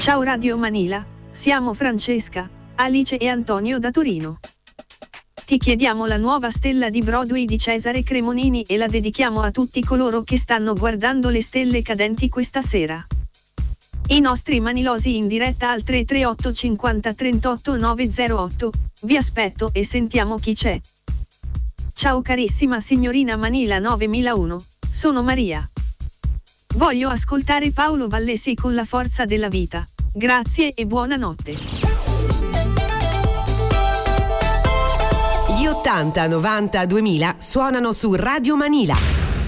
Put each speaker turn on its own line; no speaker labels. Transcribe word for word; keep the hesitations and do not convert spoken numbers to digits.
Ciao Radio Manila, siamo Francesca, Alice e Antonio da Torino. Ti chiediamo la nuova stella di Broadway di Cesare Cremonini e la dedichiamo a tutti coloro che stanno guardando le stelle cadenti questa sera. I nostri manilosi in diretta al tre tre otto cinquanta trentotto novecentotto, vi aspetto e sentiamo chi c'è. Ciao carissima signorina Manila novemilauno, sono Maria. Voglio ascoltare Paolo Vallesi con La forza della vita. Grazie e buonanotte.
Gli ottanta, novanta, duemila suonano su Radio Manila.